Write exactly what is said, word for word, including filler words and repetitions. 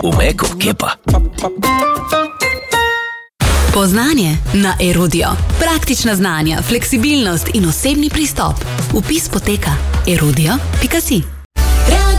v meko kepa. Poznanje na Erudio. Praktična znanja, fleksibilnost in osebni pristop. Vpis poteka erudio pika si.